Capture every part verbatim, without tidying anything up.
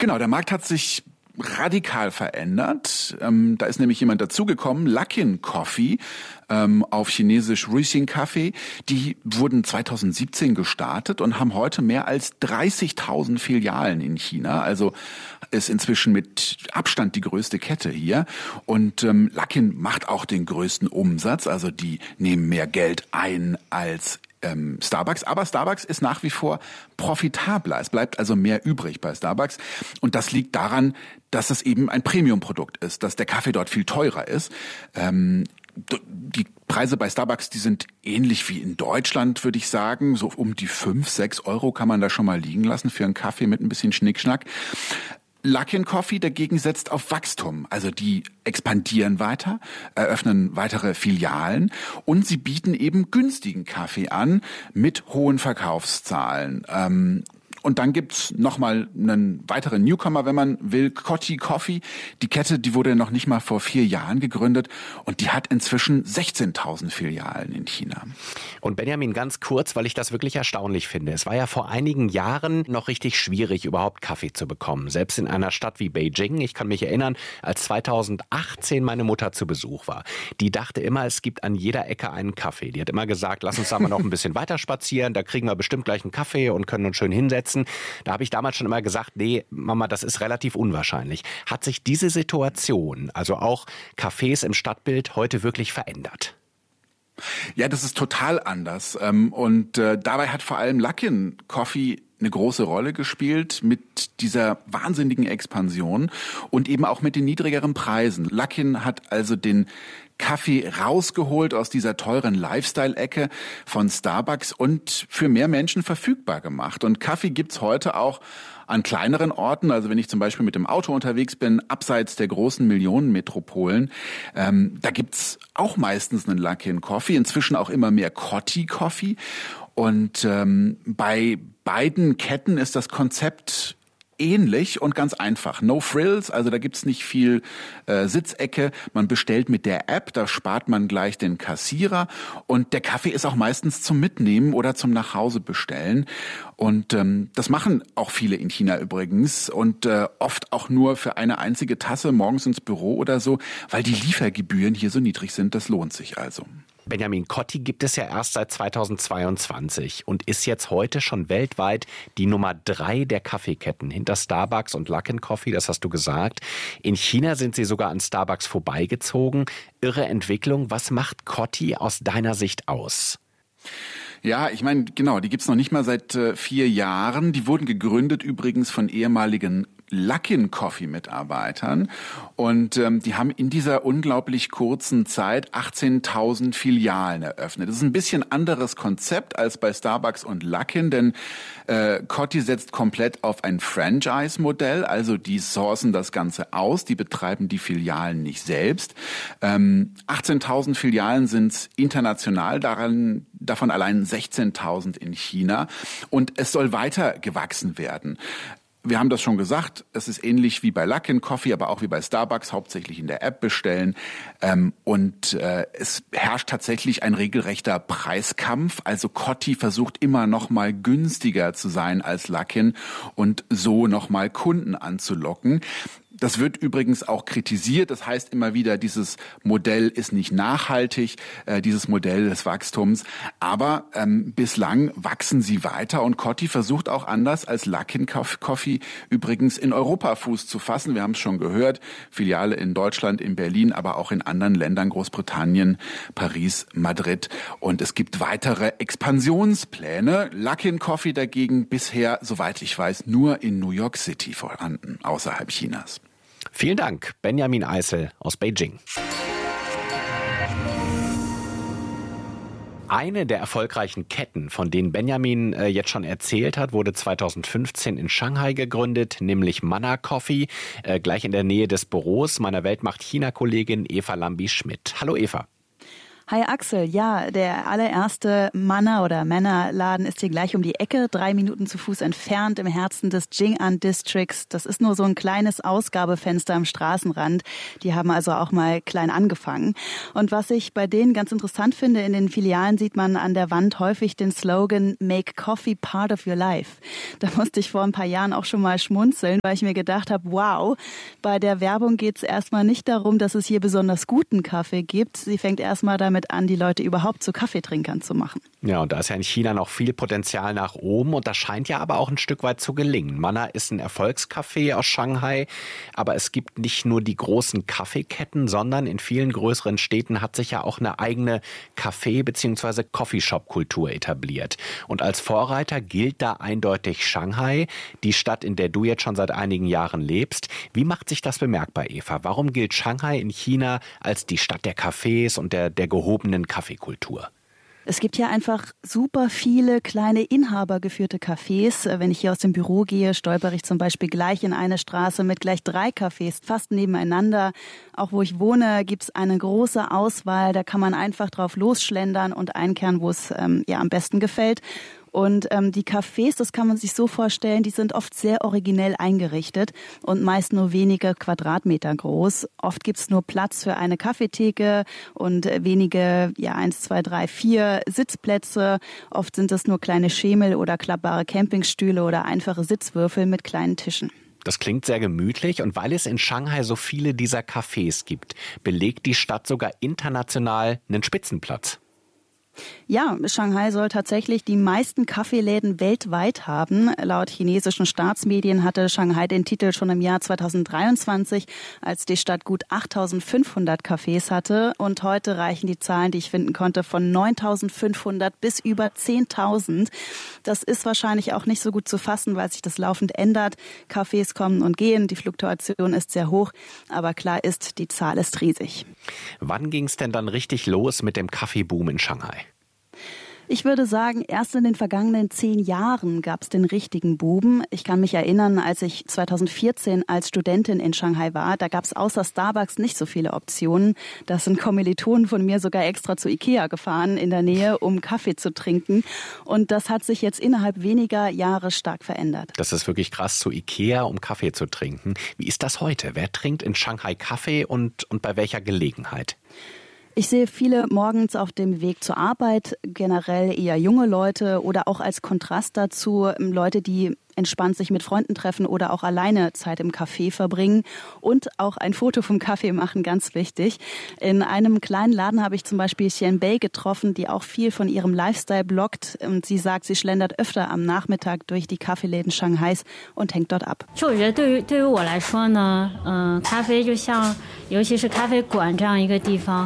Genau, der Markt hat sich radikal verändert. Ähm, da ist nämlich jemand dazugekommen, Luckin Coffee, ähm, auf Chinesisch Ruixing Kaffee. Die wurden zweitausendsiebzehn gestartet und haben heute mehr als dreißigtausend Filialen in China. Also ist inzwischen mit Abstand die größte Kette hier. Und ähm, Luckin macht auch den größten Umsatz. Also die nehmen mehr Geld ein als Ähm, Starbucks, aber Starbucks ist nach wie vor profitabler. Es bleibt also mehr übrig bei Starbucks und das liegt daran, dass es eben ein Premium-Produkt ist, dass der Kaffee dort viel teurer ist. Ähm, die Preise bei Starbucks, die sind ähnlich wie in Deutschland, würde ich sagen. So um die fünf, sechs Euro kann man da schon mal liegen lassen für einen Kaffee mit ein bisschen Schnickschnack. Luckin Coffee dagegen setzt auf Wachstum. Also die expandieren weiter, eröffnen weitere Filialen und sie bieten eben günstigen Kaffee an mit hohen Verkaufszahlen. Ähm, Und dann gibt's noch mal einen weiteren Newcomer, wenn man will, Coty Coffee. Die Kette, die wurde noch nicht mal vor vier Jahren gegründet und die hat inzwischen sechzehntausend Filialen in China. Und Benjamin, ganz kurz, weil ich das wirklich erstaunlich finde. Es war ja vor einigen Jahren noch richtig schwierig, überhaupt Kaffee zu bekommen. Selbst in einer Stadt wie Beijing. Ich kann mich erinnern, als zweitausendachtzehn meine Mutter zu Besuch war. Die dachte immer, es gibt an jeder Ecke einen Kaffee. Die hat immer gesagt, lass uns da mal noch ein bisschen weiter spazieren. Da kriegen wir bestimmt gleich einen Kaffee und können uns schön hinsetzen. Da habe ich damals schon immer gesagt, nee, Mama, das ist relativ unwahrscheinlich. Hat sich diese Situation, also auch Cafés im Stadtbild, heute wirklich verändert? Ja, das ist total anders. Und dabei hat vor allem Luckin Coffee eine große Rolle gespielt mit dieser wahnsinnigen Expansion und eben auch mit den niedrigeren Preisen. Luckin hat also den Kaffee rausgeholt aus dieser teuren Lifestyle-Ecke von Starbucks und für mehr Menschen verfügbar gemacht. Und Kaffee gibt's heute auch an kleineren Orten, also wenn ich zum Beispiel mit dem Auto unterwegs bin, abseits der großen Millionenmetropolen, ähm, da gibt's auch meistens einen Luckin Coffee, inzwischen auch immer mehr Coty Coffee. Und ähm, bei beiden Ketten ist das Konzept ähnlich und ganz einfach. No frills, also da gibt's nicht viel äh, Sitzecke. Man bestellt mit der App, da spart man gleich den Kassierer und der Kaffee ist auch meistens zum Mitnehmen oder zum Nachhause bestellen. Und ähm, das machen auch viele in China übrigens und äh, oft auch nur für eine einzige Tasse morgens ins Büro oder so, weil die Liefergebühren hier so niedrig sind. Das lohnt sich also. Benjamin, Coty gibt es ja erst seit zweitausendzweiundzwanzig und ist jetzt heute schon weltweit die Nummer drei der Kaffeeketten hinter Starbucks und Luckin Coffee, das hast du gesagt. In China sind sie sogar an Starbucks vorbeigezogen. Irre Entwicklung. Was macht Coty aus deiner Sicht aus? Ja, ich meine, genau, die gibt's noch nicht mal seit äh, vier Jahren. Die wurden gegründet übrigens von ehemaligen Luckin Coffee Mitarbeitern und ähm, die haben in dieser unglaublich kurzen Zeit achtzehntausend Filialen eröffnet. Das ist ein bisschen anderes Konzept als bei Starbucks und Luckin, denn äh, Coty setzt komplett auf ein Franchise-Modell, also die sourcen das Ganze aus, die betreiben die Filialen nicht selbst. Ähm, achtzehntausend Filialen sind international, daran, davon allein sechzehntausend in China und es soll weiter gewachsen werden. Wir haben das schon gesagt, es ist ähnlich wie bei Luckin Coffee, aber auch wie bei Starbucks, hauptsächlich in der App bestellen. Ähm, und äh, es herrscht tatsächlich ein regelrechter Preiskampf. Also Coty versucht immer noch mal günstiger zu sein als Luckin und so noch mal Kunden anzulocken. Das wird übrigens auch kritisiert. Das heißt immer wieder, dieses Modell ist nicht nachhaltig, äh, dieses Modell des Wachstums. Aber ähm, bislang wachsen sie weiter und Coty versucht auch anders als Luckin Coffee übrigens in Europa Fuß zu fassen. Wir haben es schon gehört, Filiale in Deutschland, in Berlin, aber auch in anderen Ländern, Großbritannien, Paris, Madrid. Und es gibt weitere Expansionspläne. Luckin Coffee dagegen bisher, soweit ich weiß, nur in New York City vorhanden, außerhalb Chinas. Vielen Dank, Benjamin Eisel aus Beijing. Eine der erfolgreichen Ketten, von denen Benjamin äh, jetzt schon erzählt hat, wurde zweitausendfünfzehn in Shanghai gegründet, nämlich Manna Coffee, äh, gleich in der Nähe des Büros meiner Weltmacht-China-Kollegin Eva Lambi-Schmidt. Hallo Eva. Hi Axel, ja, der allererste Manna- oder Männerladen ist hier gleich um die Ecke, drei Minuten zu Fuß entfernt im Herzen des Jing'an Districts. Das ist nur so ein kleines Ausgabefenster am Straßenrand. Die haben also auch mal klein angefangen. Und was ich bei denen ganz interessant finde, in den Filialen sieht man an der Wand häufig den Slogan Make Coffee part of your life. Da musste ich vor ein paar Jahren auch schon mal schmunzeln, weil ich mir gedacht habe, wow, bei der Werbung geht es erstmal nicht darum, dass es hier besonders guten Kaffee gibt. Sie fängt erstmal damit an, die Leute überhaupt zu Kaffeetrinkern zu machen. Ja, und da ist ja in China noch viel Potenzial nach oben und das scheint ja aber auch ein Stück weit zu gelingen. Manna ist ein Erfolgscafé aus Shanghai, aber es gibt nicht nur die großen Kaffeeketten, sondern in vielen größeren Städten hat sich ja auch eine eigene Kaffee- bzw. Coffeeshop-Kultur etabliert. Und als Vorreiter gilt da eindeutig Shanghai, die Stadt, in der du jetzt schon seit einigen Jahren lebst. Wie macht sich das bemerkbar, Eva? Warum gilt Shanghai in China als die Stadt der Cafés und der, der gehobenen Kaffeekultur? Es gibt hier einfach super viele kleine inhabergeführte Cafés. Wenn ich hier aus dem Büro gehe, stolpere ich zum Beispiel gleich in eine Straße mit gleich drei Cafés, fast nebeneinander. Auch wo ich wohne, gibt es eine große Auswahl. Da kann man einfach drauf losschlendern und einkehren, wo es ähm, ja am besten gefällt. Und ähm, die Cafés, das kann man sich so vorstellen, die sind oft sehr originell eingerichtet und meist nur wenige Quadratmeter groß. Oft gibt's nur Platz für eine Kaffeetheke und wenige, ja eins, zwei, drei, vier Sitzplätze. Oft sind es nur kleine Schemel oder klappbare Campingstühle oder einfache Sitzwürfel mit kleinen Tischen. Das klingt sehr gemütlich und weil es in Shanghai so viele dieser Cafés gibt, belegt die Stadt sogar international einen Spitzenplatz. Ja, Shanghai soll tatsächlich die meisten Kaffeeläden weltweit haben. Laut chinesischen Staatsmedien hatte Shanghai den Titel schon im Jahr zweitausenddreiundzwanzig, als die Stadt gut achttausendfünfhundert Cafés hatte. Und heute reichen die Zahlen, die ich finden konnte, von neuntausendfünfhundert bis über zehntausend. Das ist wahrscheinlich auch nicht so gut zu fassen, weil sich das laufend ändert. Cafés kommen und gehen, die Fluktuation ist sehr hoch. Aber klar ist, die Zahl ist riesig. Wann ging es denn dann richtig los mit dem Kaffeeboom in Shanghai? Ich würde sagen, erst in den vergangenen zehn Jahren gab es den richtigen Boom. Ich kann mich erinnern, als ich zweitausendvierzehn als Studentin in Shanghai war, da gab es außer Starbucks nicht so viele Optionen. Da sind Kommilitonen von mir sogar extra zu Ikea gefahren in der Nähe, um Kaffee zu trinken. Und das hat sich jetzt innerhalb weniger Jahre stark verändert. Das ist wirklich krass, zu Ikea, um Kaffee zu trinken. Wie ist das heute? Wer trinkt in Shanghai Kaffee und, und bei welcher Gelegenheit? Ich sehe viele morgens auf dem Weg zur Arbeit, generell eher junge Leute oder auch als Kontrast dazu Leute, die entspannt sich mit Freunden treffen oder auch alleine Zeit im Café verbringen und auch ein Foto vom Kaffee machen, ganz wichtig. In einem kleinen Laden habe ich zum Beispiel Xian Bei getroffen, die auch viel von ihrem Lifestyle bloggt und sie sagt, sie schlendert öfter am Nachmittag durch die Kaffeeläden Shanghais und hängt dort ab. 就我觉得对于对于我来说呢，嗯、呃，咖啡就像，尤其是咖啡馆这样一个地方。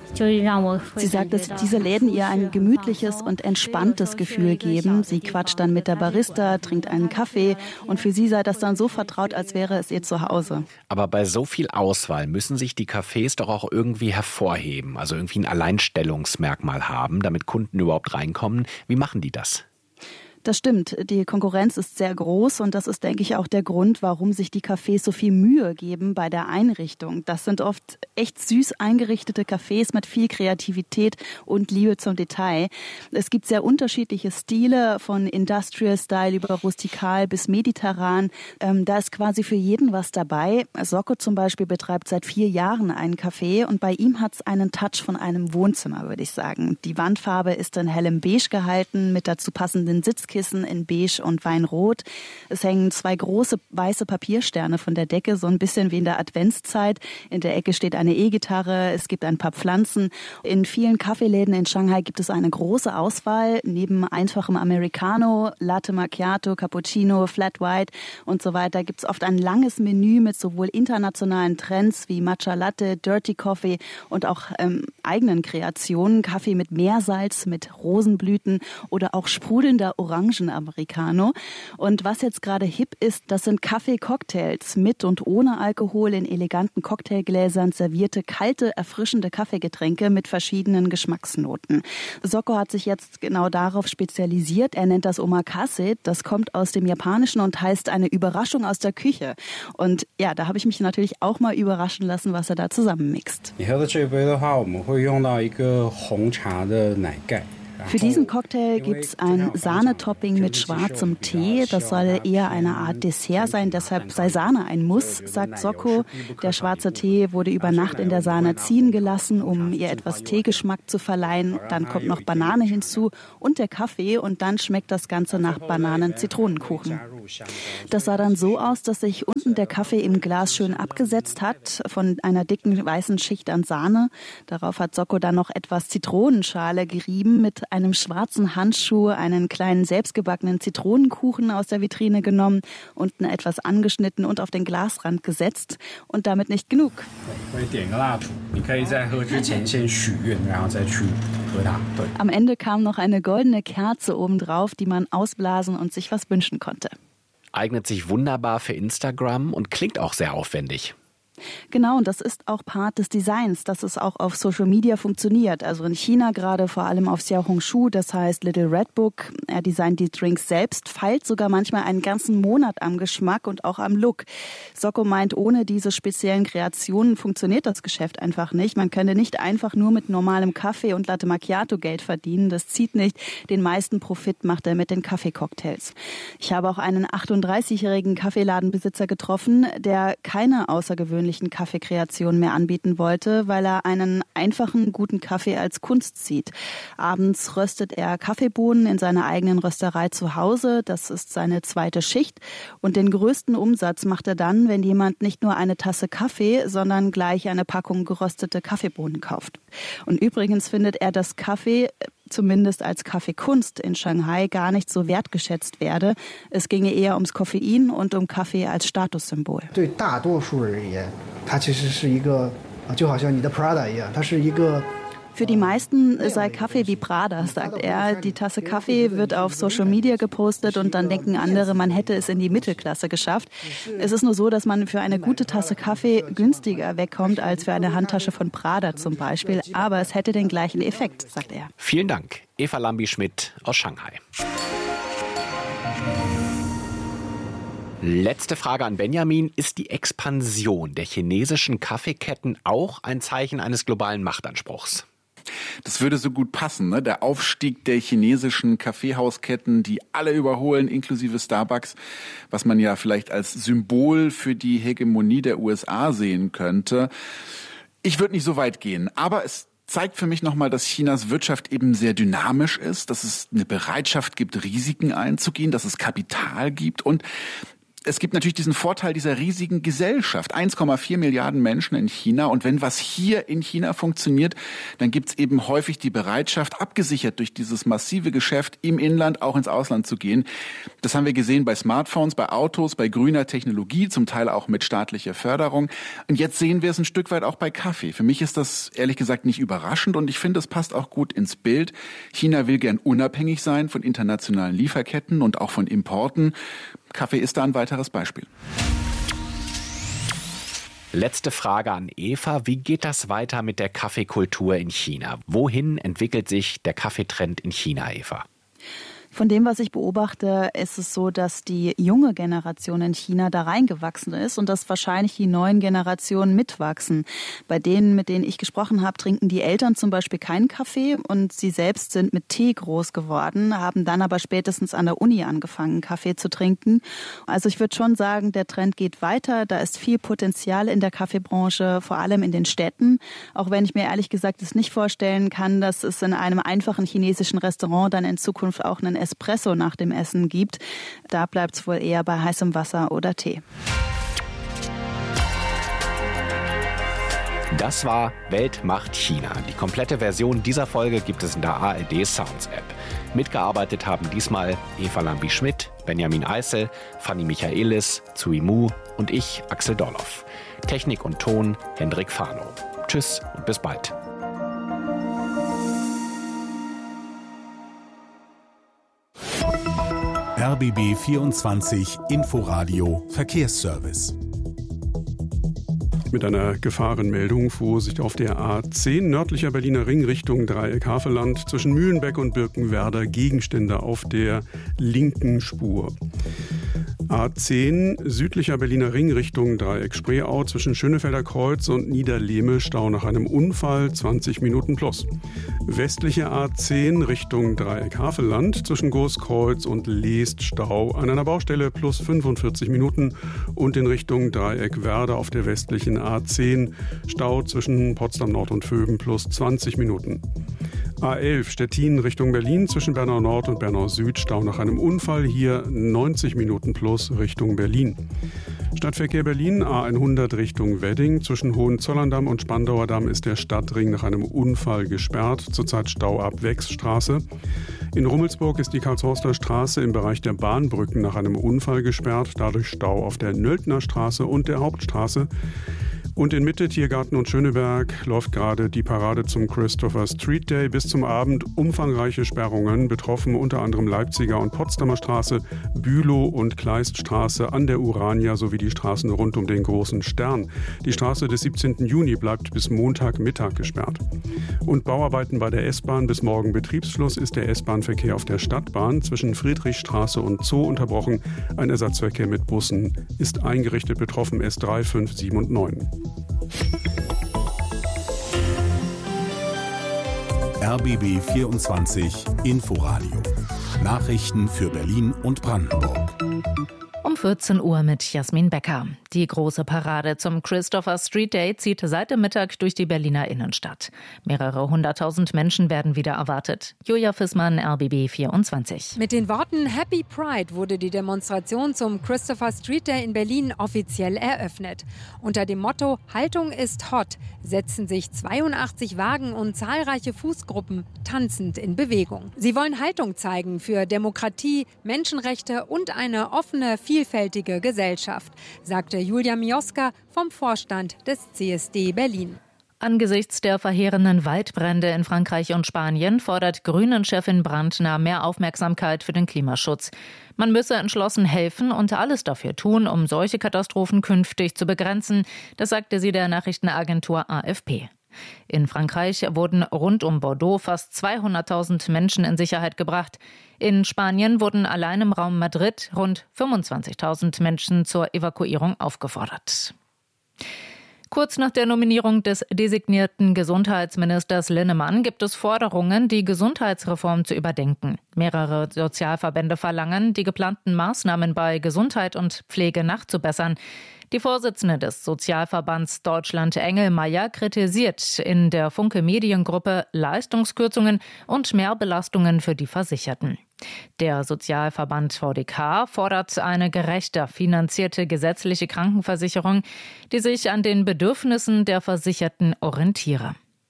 Sie sagt, dass diese Läden ihr ein gemütliches und entspanntes Gefühl geben. Sie quatscht dann mit der Barista, trinkt einen Kaffee und für sie sei das dann so vertraut, als wäre es ihr Zuhause. Aber bei so viel Auswahl müssen sich die Cafés doch auch irgendwie hervorheben, also irgendwie ein Alleinstellungsmerkmal haben, damit Kunden überhaupt reinkommen. Wie machen die das? Das stimmt. Die Konkurrenz ist sehr groß und das ist, denke ich, auch der Grund, warum sich die Cafés so viel Mühe geben bei der Einrichtung. Das sind oft echt süß eingerichtete Cafés mit viel Kreativität und Liebe zum Detail. Es gibt sehr unterschiedliche Stile, von Industrial Style über rustikal bis mediterran. Ähm, da ist quasi für jeden was dabei. Socko zum Beispiel betreibt seit vier Jahren einen Café und bei ihm hat es einen Touch von einem Wohnzimmer, würde ich sagen. Die Wandfarbe ist in hellem Beige gehalten mit dazu passenden Sitzkissen in Beige und Weinrot. Es hängen zwei große weiße Papiersterne von der Decke, so ein bisschen wie in der Adventszeit. In der Ecke steht eine E-Gitarre, es gibt ein paar Pflanzen. In vielen Kaffeeläden in Shanghai gibt es eine große Auswahl. Neben einfachem Americano, Latte Macchiato, Cappuccino, Flat White und so weiter gibt es oft ein langes Menü mit sowohl internationalen Trends wie Matcha Latte, Dirty Coffee und auch ähm, eigenen Kreationen. Kaffee mit Meersalz, mit Rosenblüten oder auch sprudelnder Orange Orangen-Americano. Und was jetzt gerade hip ist, das sind Kaffee-Cocktails mit und ohne Alkohol in eleganten Cocktailgläsern servierte, kalte, erfrischende Kaffeegetränke mit verschiedenen Geschmacksnoten. Soko hat sich jetzt genau darauf spezialisiert. Er nennt das Omakase. Das kommt aus dem Japanischen und heißt eine Überraschung aus der Küche. Und ja, da habe ich mich natürlich auch mal überraschen lassen, was er da zusammenmixt. Für diesen Cocktail gibt es ein Sahnetopping mit schwarzem Tee. Das soll eher eine Art Dessert sein, deshalb sei Sahne ein Muss, sagt Soko. Der schwarze Tee wurde über Nacht in der Sahne ziehen gelassen, um ihr etwas Teegeschmack zu verleihen. Dann kommt noch Banane hinzu und der Kaffee und dann schmeckt das Ganze nach Bananen-Zitronenkuchen. Das sah dann so aus, dass sich unten der Kaffee im Glas schön abgesetzt hat von einer dicken weißen Schicht an Sahne. Darauf hat Soko dann noch etwas Zitronenschale gerieben, mit einem schwarzen Handschuh einen kleinen selbstgebackenen Zitronenkuchen aus der Vitrine genommen, unten etwas angeschnitten und auf den Glasrand gesetzt. Und damit nicht genug. Am Ende kam noch eine goldene Kerze obendrauf, die man ausblasen und sich was wünschen konnte. Eignet sich wunderbar für Instagram und klingt auch sehr aufwendig. Genau, und das ist auch Part des Designs, dass es auch auf Social Media funktioniert. Also in China gerade vor allem auf Xiaohongshu, das heißt Little Red Book. Er designt die Drinks selbst, feilt sogar manchmal einen ganzen Monat am Geschmack und auch am Look. Soko meint, ohne diese speziellen Kreationen funktioniert das Geschäft einfach nicht. Man könnte nicht einfach nur mit normalem Kaffee und Latte Macchiato Geld verdienen. Das zieht nicht. Den meisten Profit macht er mit den Kaffeecocktails. Ich habe auch einen achtunddreißigjährigen Kaffeeladenbesitzer getroffen, der keine außergewöhnlichen Kaffeekreationen mehr anbieten wollte, weil er einen einfachen, guten Kaffee als Kunst sieht. Abends röstet er Kaffeebohnen in seiner eigenen Rösterei zu Hause. Das ist seine zweite Schicht. Und den größten Umsatz macht er dann, wenn jemand nicht nur eine Tasse Kaffee, sondern gleich eine Packung geröstete Kaffeebohnen kauft. Und übrigens findet er, dass Kaffee zumindest als Kaffeekunst in Shanghai gar nicht so wertgeschätzt werde. Es ginge eher ums Koffein und um Kaffee als Statussymbol. Für die meisten sei Kaffee wie Prada, sagt er. Die Tasse Kaffee wird auf Social Media gepostet und dann denken andere, man hätte es in die Mittelklasse geschafft. Es ist nur so, dass man für eine gute Tasse Kaffee günstiger wegkommt als für eine Handtasche von Prada zum Beispiel. Aber es hätte den gleichen Effekt, sagt er. Vielen Dank, Eva Lambi-Schmidt aus Shanghai. Letzte Frage an Benjamin. Ist die Expansion der chinesischen Kaffeeketten auch ein Zeichen eines globalen Machtanspruchs? Das würde so gut passen, ne? Der Aufstieg der chinesischen Kaffeehausketten, die alle überholen, inklusive Starbucks, was man ja vielleicht als Symbol für die Hegemonie der U S A sehen könnte. Ich würde nicht so weit gehen, aber es zeigt für mich nochmal, dass Chinas Wirtschaft eben sehr dynamisch ist, dass es eine Bereitschaft gibt, Risiken einzugehen, dass es Kapital gibt und es gibt natürlich diesen Vorteil dieser riesigen Gesellschaft. eins Komma vier Milliarden Menschen in China. Und wenn was hier in China funktioniert, dann gibt's eben häufig die Bereitschaft, abgesichert durch dieses massive Geschäft im Inland auch ins Ausland zu gehen. Das haben wir gesehen bei Smartphones, bei Autos, bei grüner Technologie, zum Teil auch mit staatlicher Förderung. Und jetzt sehen wir es ein Stück weit auch bei Kaffee. Für mich ist das ehrlich gesagt nicht überraschend und ich finde, es passt auch gut ins Bild. China will gern unabhängig sein von internationalen Lieferketten und auch von Importen. Kaffee ist da ein weiteres Beispiel. Letzte Frage an Eva. Wie geht das weiter mit der Kaffeekultur in China? Wohin entwickelt sich der Kaffeetrend in China, Eva? Von dem, was ich beobachte, ist es so, dass die junge Generation in China da reingewachsen ist und dass wahrscheinlich die neuen Generationen mitwachsen. Bei denen, mit denen ich gesprochen habe, trinken die Eltern zum Beispiel keinen Kaffee und sie selbst sind mit Tee groß geworden, haben dann aber spätestens an der Uni angefangen, Kaffee zu trinken. Also ich würde schon sagen, der Trend geht weiter. Da ist viel Potenzial in der Kaffeebranche, vor allem in den Städten. Auch wenn ich mir ehrlich gesagt es nicht vorstellen kann, dass es in einem einfachen chinesischen Restaurant dann in Zukunft auch einen Espresso nach dem Essen gibt. Da bleibt es wohl eher bei heißem Wasser oder Tee. Das war Welt macht China. Die komplette Version dieser Folge gibt es in der A R D Sounds App. Mitgearbeitet haben diesmal Eva Lambi-Schmidt, Benjamin Eisel, Fanny Michaelis, Zui Mu und ich, Axel Dorloff. Technik und Ton Hendrik Farnow. Tschüss und bis bald. R B B vierundzwanzig Inforadio Verkehrsservice. Mit einer Gefahrenmeldung Vorsicht auf der A zehn nördlicher Berliner Ring Richtung Dreieck-Havelland zwischen Mühlenbeck und Birkenwerder Gegenstände auf der linken Spur. A zehn südlicher Berliner Ring Richtung Dreieck-Spreeau zwischen Schönefelder Kreuz und Niederlehme Stau nach einem Unfall zwanzig Minuten plus. Westliche A zehn Richtung Dreieck-Havelland zwischen Großkreuz und Leest Stau an einer Baustelle plus fünfundvierzig Minuten und in Richtung Dreieck-Werder auf der westlichen A zehn Stau zwischen Potsdam Nord und Vöben plus zwanzig Minuten. A elf Stettin Richtung Berlin zwischen Bernau Nord und Bernau Süd Stau nach einem Unfall, hier neunzig Minuten plus Richtung Berlin. Stadtverkehr Berlin A hundert Richtung Wedding zwischen Hohenzollern-Damm und Spandauer Damm ist der Stadtring nach einem Unfall gesperrt, zurzeit Stau ab Wechsstraße. In Rummelsburg ist die Karlshorster Straße im Bereich der Bahnbrücken nach einem Unfall gesperrt, dadurch Stau auf der Nöldner Straße und der Hauptstraße. Und in Mitte, Tiergarten und Schöneberg läuft gerade die Parade zum Christopher Street Day. Bis zum Abend umfangreiche Sperrungen, betroffen unter anderem Leipziger und Potsdamer Straße, Bülow und Kleiststraße an der Urania sowie die Straßen rund um den Großen Stern. Die Straße des siebzehnten Juni bleibt bis Montagmittag gesperrt. Und Bauarbeiten bei der S-Bahn. Bis morgen Betriebsschluss ist der S-Bahn-Verkehr auf der Stadtbahn zwischen Friedrichstraße und Zoo unterbrochen. Ein Ersatzverkehr mit Bussen ist eingerichtet, betroffen S drei, fünf, sieben und neun. R B B vierundzwanzig Inforadio. Nachrichten für Berlin und Brandenburg. Um vierzehn Uhr mit Jasmin Becker. Die große Parade zum Christopher Street Day zieht seit dem Mittag durch die Berliner Innenstadt. Mehrere hunderttausend Menschen werden wieder erwartet. Julia Fissmann, R B B vierundzwanzig. Mit den Worten Happy Pride wurde die Demonstration zum Christopher Street Day in Berlin offiziell eröffnet. Unter dem Motto Haltung ist hot setzen sich zweiundachtzig Wagen und zahlreiche Fußgruppen tanzend in Bewegung. Sie wollen Haltung zeigen für Demokratie, Menschenrechte und eine offene, vielfältige Gesellschaft, sagte Julia Mioska vom Vorstand des C S D Berlin. Angesichts der verheerenden Waldbrände in Frankreich und Spanien fordert Grünen-Chefin Brandner mehr Aufmerksamkeit für den Klimaschutz. Man müsse entschlossen helfen und alles dafür tun, um solche Katastrophen künftig zu begrenzen. Das sagte sie der Nachrichtenagentur A F P. In Frankreich wurden rund um Bordeaux fast zweihunderttausend Menschen in Sicherheit gebracht. In Spanien wurden allein im Raum Madrid rund fünfundzwanzigtausend Menschen zur Evakuierung aufgefordert. Kurz nach der Nominierung des designierten Gesundheitsministers Linnemann gibt es Forderungen, die Gesundheitsreform zu überdenken. Mehrere Sozialverbände verlangen, die geplanten Maßnahmen bei Gesundheit und Pflege nachzubessern. Die Vorsitzende des Sozialverbands Deutschland Engelmeier kritisiert in der Funke Mediengruppe Leistungskürzungen und Mehrbelastungen für die Versicherten. Der Sozialverband V D K fordert eine gerechter finanzierte gesetzliche Krankenversicherung, die sich an den Bedürfnissen der Versicherten orientiere.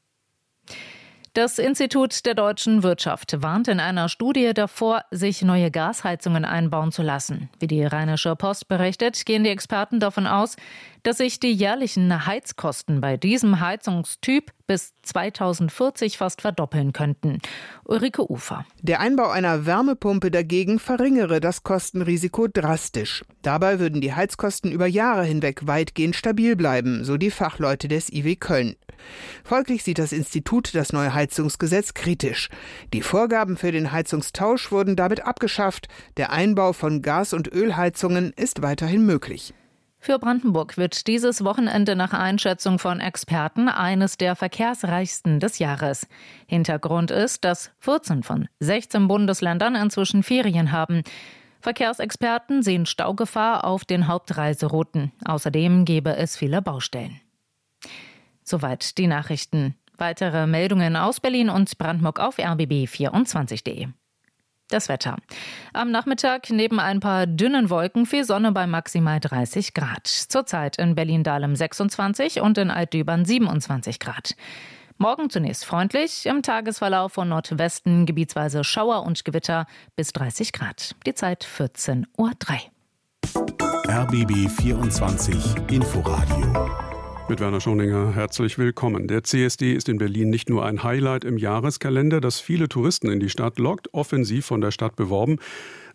Das Institut der deutschen Wirtschaft warnt in einer Studie davor, sich neue Gasheizungen einbauen zu lassen. Wie die Rheinische Post berichtet, gehen die Experten davon aus, dass sich die jährlichen Heizkosten bei diesem Heizungstyp bis zweitausendvierzig fast verdoppeln könnten. Ulrike Ufer. Der Einbau einer Wärmepumpe dagegen verringere das Kostenrisiko drastisch. Dabei würden die Heizkosten über Jahre hinweg weitgehend stabil bleiben, so die Fachleute des I W Köln. Folglich sieht das Institut das neue Heizungsgesetz kritisch. Die Vorgaben für den Heizungstausch wurden damit abgeschafft. Der Einbau von Gas- und Ölheizungen ist weiterhin möglich. Für Brandenburg wird dieses Wochenende nach Einschätzung von Experten eines der verkehrsreichsten des Jahres. Hintergrund ist, dass vierzehn von sechzehn Bundesländern inzwischen Ferien haben. Verkehrsexperten sehen Staugefahr auf den Hauptreiserouten. Außerdem gäbe es viele Baustellen. Soweit die Nachrichten. Weitere Meldungen aus Berlin und Brandenburg auf R B B vierundzwanzig punkt de. Das Wetter. Am Nachmittag neben ein paar dünnen Wolken viel Sonne bei maximal dreißig Grad. Zurzeit in Berlin-Dahlem sechsundzwanzig und in Altdübern siebenundzwanzig Grad. Morgen zunächst freundlich, im Tagesverlauf von Nordwesten gebietsweise Schauer und Gewitter bis dreißig Grad. Die Zeit vierzehn Uhr drei. R B B vierundzwanzig Inforadio. Mit Werner Schoninger herzlich willkommen. Der C S D ist in Berlin nicht nur ein Highlight im Jahreskalender, das viele Touristen in die Stadt lockt, offensiv von der Stadt beworben,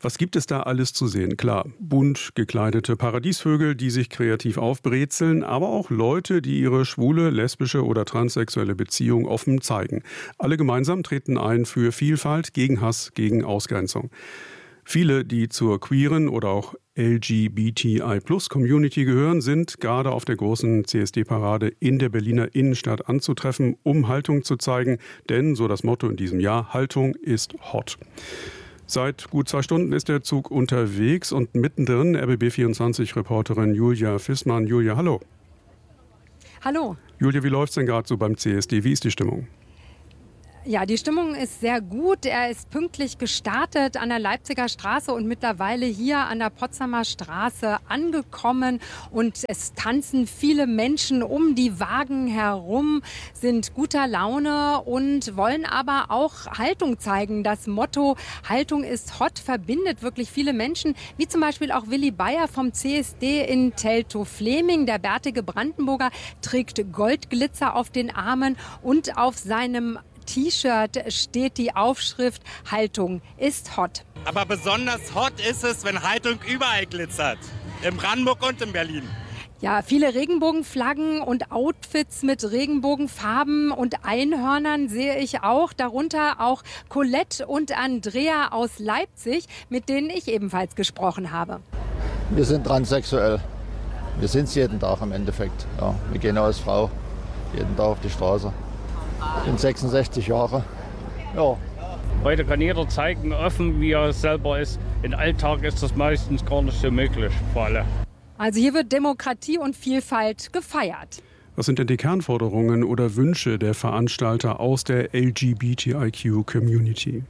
Was gibt es da alles zu sehen? Klar, bunt gekleidete Paradiesvögel, die sich kreativ aufbrezeln, aber auch Leute, die ihre schwule, lesbische oder transsexuelle Beziehung offen zeigen. Alle gemeinsam treten ein für Vielfalt, gegen Hass, gegen Ausgrenzung. Viele, die zur queeren oder auch L G B T I Plus Community gehören, sind gerade auf der großen C S D-Parade in der Berliner Innenstadt anzutreffen, um Haltung zu zeigen. Denn, so das Motto in diesem Jahr, Haltung ist hot. Seit gut zwei Stunden ist der Zug unterwegs und mittendrin R B B vierundzwanzig-Reporterin Julia Fissmann. Julia, hallo. Hallo. Julia, wie läuft's denn gerade so beim C S D? Wie ist die Stimmung? Ja, die Stimmung ist sehr gut. Er ist pünktlich gestartet an der Leipziger Straße und mittlerweile hier an der Potsdamer Straße angekommen. Und es tanzen viele Menschen um die Wagen herum, sind guter Laune und wollen aber auch Haltung zeigen. Das Motto Haltung ist hot verbindet wirklich viele Menschen, wie zum Beispiel auch Willi Bayer vom C S D in Teltow-Fleming. Der bärtige Brandenburger trägt Goldglitzer auf den Armen und auf seinem T-Shirt steht die Aufschrift Haltung ist hot. Aber besonders hot ist es, wenn Haltung überall glitzert. In Brandenburg und in Berlin. Ja, viele Regenbogenflaggen und Outfits mit Regenbogenfarben und Einhörnern sehe ich auch. Darunter auch Colette und Andrea aus Leipzig, mit denen ich ebenfalls gesprochen habe. Wir sind transsexuell. Wir sind es jeden Tag im Endeffekt. Ja, wir gehen als Frau jeden Tag auf die Straße. Ich bin sechsundsechzig Jahre. Ja. Heute kann jeder zeigen, offen wie er selber ist. Im Alltag ist das meistens gar nicht so möglich für alle. Also hier wird Demokratie und Vielfalt gefeiert. Was sind denn die Kernforderungen oder Wünsche der Veranstalter aus der L G B T I Q-Community?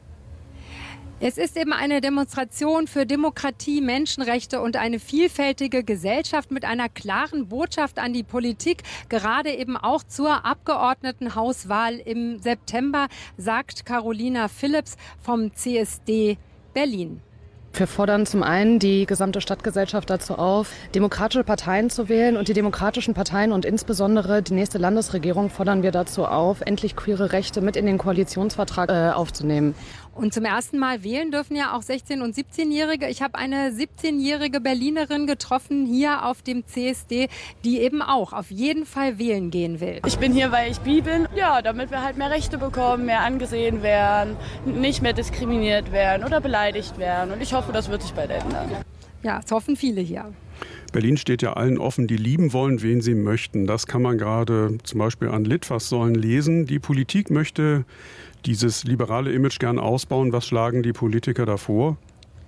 Es ist eben eine Demonstration für Demokratie, Menschenrechte und eine vielfältige Gesellschaft mit einer klaren Botschaft an die Politik, gerade eben auch zur Abgeordnetenhauswahl im September, sagt Carolina Phillips vom C S D Berlin. Wir fordern zum einen die gesamte Stadtgesellschaft dazu auf, demokratische Parteien zu wählen. Und die demokratischen Parteien und insbesondere die nächste Landesregierung fordern wir dazu auf, endlich queere Rechte mit in den Koalitionsvertrag äh, aufzunehmen. Und zum ersten Mal wählen dürfen ja auch sechzehn- und siebzehnjährige. Ich habe eine siebzehnjährige Berlinerin getroffen hier auf dem C S D, die eben auch auf jeden Fall wählen gehen will. Ich bin hier, weil ich bi bin. Ja, damit wir halt mehr Rechte bekommen, mehr angesehen werden, nicht mehr diskriminiert werden oder beleidigt werden. Und ich hoffe, das wird sich bald ändern. Ja, es hoffen viele hier. Berlin steht ja allen offen, die lieben wollen, wen sie möchten. Das kann man gerade zum Beispiel an Litfaßsäulen lesen. Die Politik möchte dieses liberale Image gern ausbauen. Was schlagen die Politiker davor?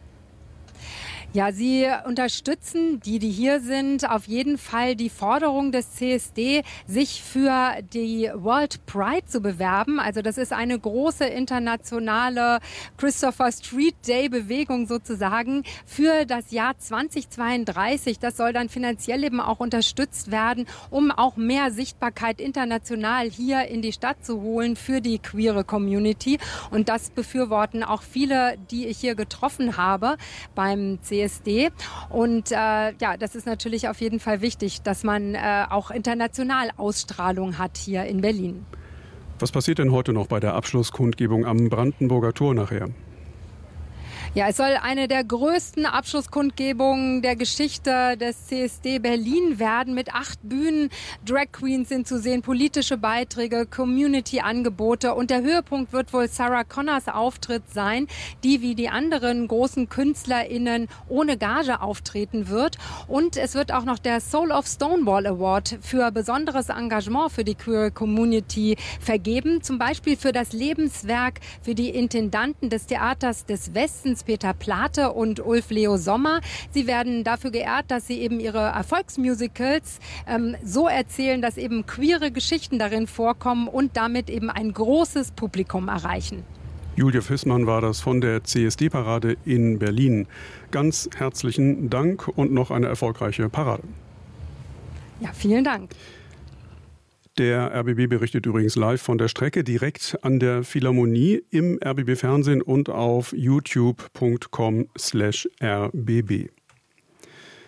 Ja, sie unterstützen, die, die hier sind, auf jeden Fall die Forderung des C S D, sich für die World Pride zu bewerben. Also das ist eine große internationale Christopher Street Day Bewegung sozusagen für das Jahr zweitausendzweiunddreißig. Das soll dann finanziell eben auch unterstützt werden, um auch mehr Sichtbarkeit international hier in die Stadt zu holen für die queere Community. Und das befürworten auch viele, die ich hier getroffen habe beim C S D. Und äh, ja, das ist natürlich auf jeden Fall wichtig, dass man äh, auch international Ausstrahlung hat hier in Berlin. Was passiert denn heute noch bei der Abschlusskundgebung am Brandenburger Tor nachher? Ja, es soll eine der größten Abschlusskundgebungen der Geschichte des C S D Berlin werden mit acht Bühnen. Drag Queens sind zu sehen, politische Beiträge, Community-Angebote und der Höhepunkt wird wohl Sarah Connors Auftritt sein, die wie die anderen großen KünstlerInnen ohne Gage auftreten wird. Und es wird auch noch der Soul of Stonewall Award für besonderes Engagement für die Queer Community vergeben. Zum Beispiel für das Lebenswerk für die Intendanten des Theaters des Westens, Peter Plate und Ulf Leo Sommer. Sie werden dafür geehrt, dass sie eben ihre Erfolgsmusicals ähm, so erzählen, dass eben queere Geschichten darin vorkommen und damit eben ein großes Publikum erreichen. Julia Fissmann war das von der C S D-Parade in Berlin. Ganz herzlichen Dank und noch eine erfolgreiche Parade. Ja, vielen Dank. Der R B B berichtet übrigens live von der Strecke direkt an der Philharmonie im R B B-Fernsehen und auf youtube punkt com slash r b b.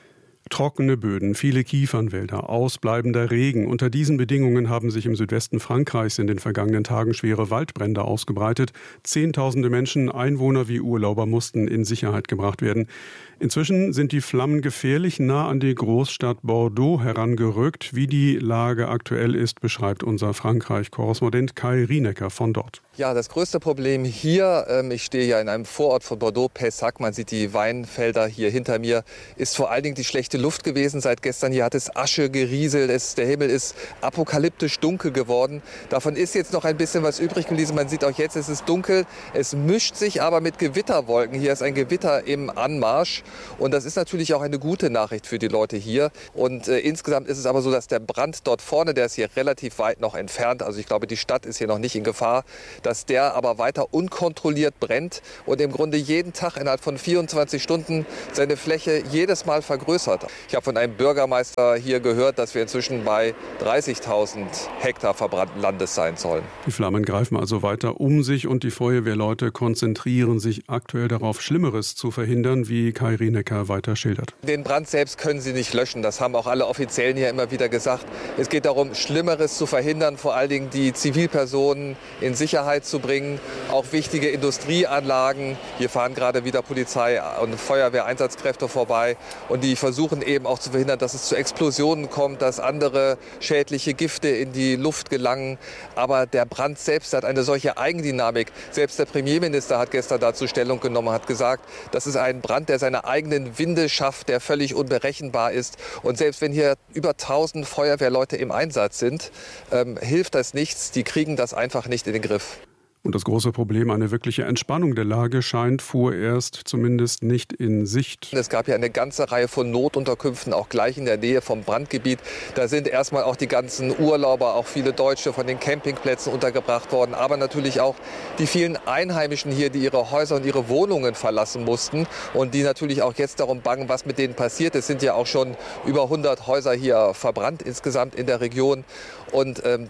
Trockene Böden, viele Kiefernwälder, ausbleibender Regen. Unter diesen Bedingungen haben sich im Südwesten Frankreichs in den vergangenen Tagen schwere Waldbrände ausgebreitet. Zehntausende Menschen, Einwohner wie Urlauber mussten in Sicherheit gebracht werden. Inzwischen sind die Flammen gefährlich nah an die Großstadt Bordeaux herangerückt. Wie die Lage aktuell ist, beschreibt unser Frankreich-Korrespondent Kai Rienecker von dort. Ja, das größte Problem hier, ähm, ich stehe ja in einem Vorort von Bordeaux, Pessac, man sieht die Weinfelder hier hinter mir, ist vor allen Dingen die schlechte Luft gewesen. Seit gestern hier hat es Asche gerieselt, es, der Himmel ist apokalyptisch dunkel geworden. Davon ist jetzt noch ein bisschen was übrig geblieben. Man sieht auch jetzt, es ist dunkel, es mischt sich aber mit Gewitterwolken. Hier ist ein Gewitter im Anmarsch. Und das ist natürlich auch eine gute Nachricht für die Leute hier. Und äh, insgesamt ist es aber so, dass der Brand dort vorne, der ist hier relativ weit noch entfernt, also ich glaube, die Stadt ist hier noch nicht in Gefahr, dass der aber weiter unkontrolliert brennt und im Grunde jeden Tag innerhalb von vierundzwanzig Stunden seine Fläche jedes Mal vergrößert. Ich habe von einem Bürgermeister hier gehört, dass wir inzwischen bei dreißigtausend Hektar verbrannten Landes sein sollen. Die Flammen greifen also weiter um sich und die Feuerwehrleute konzentrieren sich aktuell darauf, Schlimmeres zu verhindern, wie Kai Rienecker weiter schildert. Den Brand selbst können sie nicht löschen. Das haben auch alle Offiziellen hier immer wieder gesagt. Es geht darum, Schlimmeres zu verhindern, vor allen Dingen die Zivilpersonen in Sicherheit zu bringen. Auch wichtige Industrieanlagen. Hier fahren gerade wieder Polizei und Feuerwehreinsatzkräfte vorbei. Und die versuchen eben auch zu verhindern, dass es zu Explosionen kommt, dass andere schädliche Gifte in die Luft gelangen. Aber der Brand selbst hat eine solche Eigendynamik. Selbst der Premierminister hat gestern dazu Stellung genommen, hat gesagt, das ist ein Brand, der seine eigenen Winde schafft, der völlig unberechenbar ist. Und selbst wenn hier über tausend Feuerwehrleute im Einsatz sind, ähm, hilft das nichts. Die kriegen das einfach nicht in den Griff. Und das große Problem, eine wirkliche Entspannung der Lage, scheint vorerst zumindest nicht in Sicht. Es gab ja eine ganze Reihe von Notunterkünften, auch gleich in der Nähe vom Brandgebiet. Da sind erstmal auch die ganzen Urlauber, auch viele Deutsche von den Campingplätzen untergebracht worden. Aber natürlich auch die vielen Einheimischen hier, die ihre Häuser und ihre Wohnungen verlassen mussten. Und die natürlich auch jetzt darum bangen, was mit denen passiert. Es sind ja auch schon über hundert Häuser hier verbrannt insgesamt in der Region. Und ähm,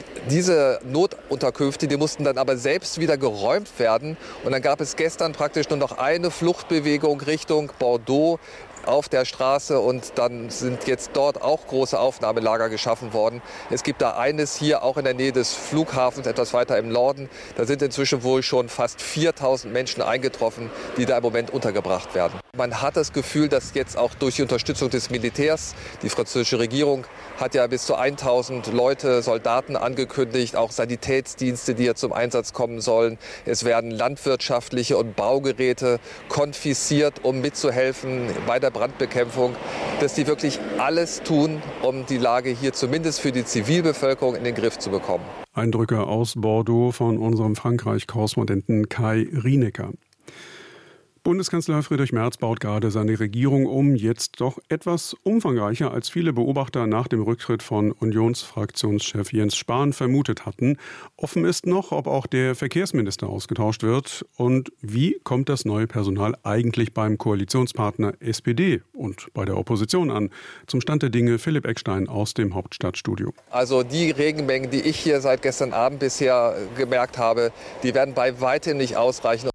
diese Notunterkünfte, die mussten dann aber selbst wieder geräumt werden. Und dann gab es gestern praktisch nur noch eine Fluchtbewegung Richtung Bordeaux auf der Straße und dann sind jetzt dort auch große Aufnahmelager geschaffen worden. Es gibt da eines hier auch in der Nähe des Flughafens, etwas weiter im Norden. Da sind inzwischen wohl schon fast viertausend Menschen eingetroffen, die da im Moment untergebracht werden. Man hat das Gefühl, dass jetzt auch durch die Unterstützung des Militärs, die französische Regierung hat ja bis zu tausend Leute, Soldaten angekündigt, auch Sanitätsdienste, die hier zum Einsatz kommen sollen. Es werden landwirtschaftliche und Baugeräte konfisziert, um mitzuhelfen bei der Brandbekämpfung, dass die wirklich alles tun, um die Lage hier zumindest für die Zivilbevölkerung in den Griff zu bekommen. Eindrücke aus Bordeaux von unserem Frankreich-Korrespondenten Kai Rienecker. Bundeskanzler Friedrich Merz baut gerade seine Regierung um, jetzt doch etwas umfangreicher, als viele Beobachter nach dem Rücktritt von Unionsfraktionschef Jens Spahn vermutet hatten. Offen ist noch, ob auch der Verkehrsminister ausgetauscht wird und wie kommt das neue Personal eigentlich beim Koalitionspartner S P D und bei der Opposition an. Zum Stand der Dinge Philipp Eckstein aus dem Hauptstadtstudio. Also die Regenmengen, die ich hier seit gestern Abend bisher gemerkt habe, die werden bei weitem nicht ausreichen.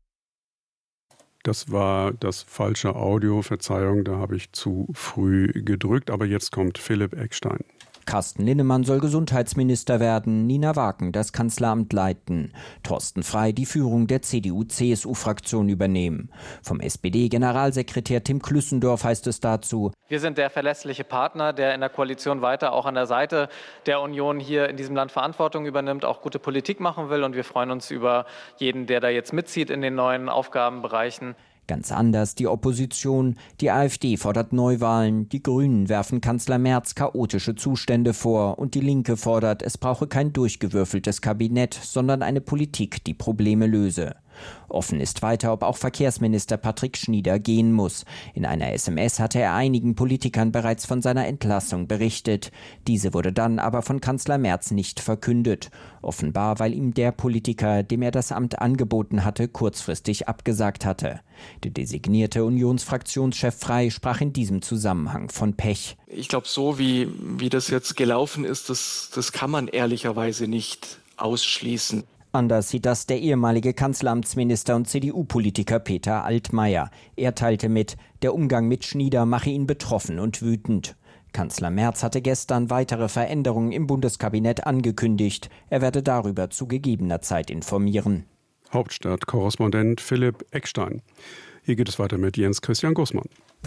Das war das falsche Audio, Verzeihung, da habe ich zu früh gedrückt, aber jetzt kommt Philipp Eckstein. Carsten Linnemann soll Gesundheitsminister werden, Nina Wagen das Kanzleramt leiten, Thorsten Frey die Führung der C D U C S U-Fraktion übernehmen. Vom S P D-Generalsekretär Tim Klüssendorf heißt es dazu: Wir sind der verlässliche Partner, der in der Koalition weiter auch an der Seite der Union hier in diesem Land Verantwortung übernimmt, auch gute Politik machen will. Und wir freuen uns über jeden, der da jetzt mitzieht in den neuen Aufgabenbereichen. Ganz anders die Opposition. Die AfD fordert Neuwahlen, die Grünen werfen Kanzler Merz chaotische Zustände vor und die Linke fordert, es brauche kein durchgewürfeltes Kabinett, sondern eine Politik, die Probleme löse. Offen ist weiter, ob auch Verkehrsminister Patrick Schnieder gehen muss. In einer S M S hatte er einigen Politikern bereits von seiner Entlassung berichtet. Diese wurde dann aber von Kanzler Merz nicht verkündet. Offenbar, weil ihm der Politiker, dem er das Amt angeboten hatte, kurzfristig abgesagt hatte. Der designierte Unionsfraktionschef Frey sprach in diesem Zusammenhang von Pech. Ich glaube, so wie, wie das jetzt gelaufen ist, das, das kann man ehrlicherweise nicht ausschließen. Anders sieht das der ehemalige Kanzleramtsminister und C D U-Politiker Peter Altmaier. Er teilte mit, der Umgang mit Schnieder mache ihn betroffen und wütend. Kanzler Merz hatte gestern weitere Veränderungen im Bundeskabinett angekündigt. Er werde darüber zu gegebener Zeit informieren. Hauptstadtkorrespondent Philipp Eckstein. Hier geht es weiter mit Jens Christian Gussmann.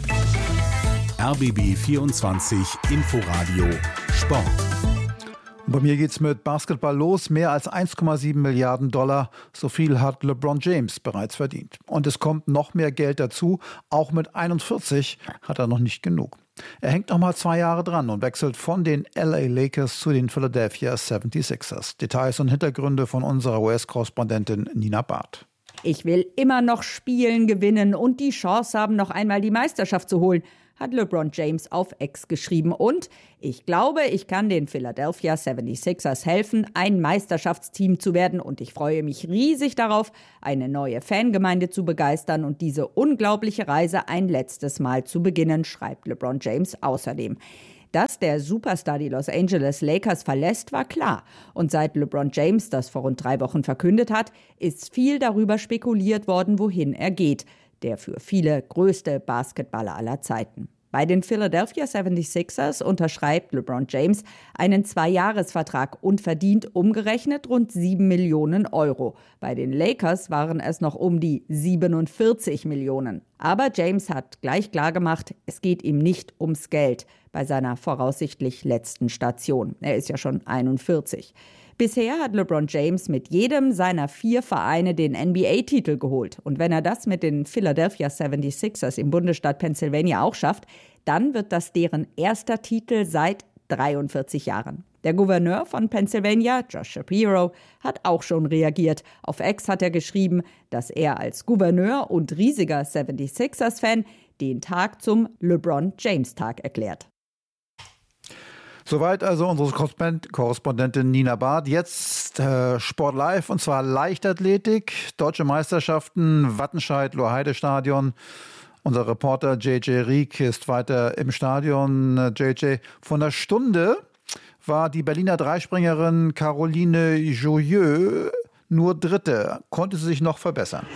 R B B vierundzwanzig Inforadio Sport. Bei mir geht's mit Basketball los. Mehr als eins Komma sieben Milliarden Dollar. So viel hat LeBron James bereits verdient. Und es kommt noch mehr Geld dazu. Auch mit einundvierzig hat er noch nicht genug. Er hängt noch mal zwei Jahre dran und wechselt von den L A Lakers zu den Philadelphia seventy-sixers. Details und Hintergründe von unserer U S-Korrespondentin Nina Barth. Ich will immer noch spielen, gewinnen und die Chance haben, noch einmal die Meisterschaft zu holen, hat LeBron James auf X geschrieben. Und ich glaube, ich kann den Philadelphia seventy-sixers helfen, ein Meisterschaftsteam zu werden. Und ich freue mich riesig darauf, eine neue Fangemeinde zu begeistern und diese unglaubliche Reise ein letztes Mal zu beginnen, schreibt LeBron James außerdem. Dass der Superstar die Los Angeles Lakers verlässt, war klar. Und seit LeBron James das vor rund drei Wochen verkündet hat, ist viel darüber spekuliert worden, wohin er geht. Der für viele größte Basketballer aller Zeiten. Bei den Philadelphia seventy-sixers unterschreibt LeBron James einen Zweijahresvertrag und verdient umgerechnet rund sieben Millionen Euro. Bei den Lakers waren es noch um die siebenundvierzig Millionen. Aber James hat gleich klargemacht, es geht ihm nicht ums Geld bei seiner voraussichtlich letzten Station. Er ist ja schon einundvierzig. Bisher hat LeBron James mit jedem seiner vier Vereine den N B A-Titel geholt. Und wenn er das mit den Philadelphia seventy-sixers im Bundesstaat Pennsylvania auch schafft, dann wird das deren erster Titel seit dreiundvierzig Jahren. Der Gouverneur von Pennsylvania, Josh Shapiro, hat auch schon reagiert. Auf X hat er geschrieben, dass er als Gouverneur und riesiger seventy-sixers-Fan den Tag zum LeBron-James-Tag erklärt. Soweit also unsere Korrespondentin Nina Barth. Jetzt äh, Sport live und zwar Leichtathletik. Deutsche Meisterschaften, Wattenscheid-Loheide-Stadion. Unser Reporter J J Rieck ist weiter im Stadion. J J, vor einer Stunde war die Berliner Dreispringerin Caroline Joyeux nur Dritte. Konnte sie sich noch verbessern?